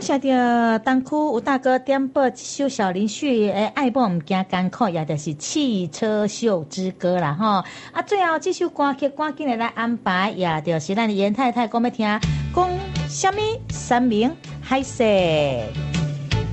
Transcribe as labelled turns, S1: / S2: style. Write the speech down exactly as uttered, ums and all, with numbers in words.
S1: 谢着东区吴大哥点播一首小林旭的《爱慕唔惊艰苦》，也就是汽车秀之歌啦吼。啊，最后这首歌曲赶紧的来安排，也就是咱的严太太讲要听，讲什么山明海誓。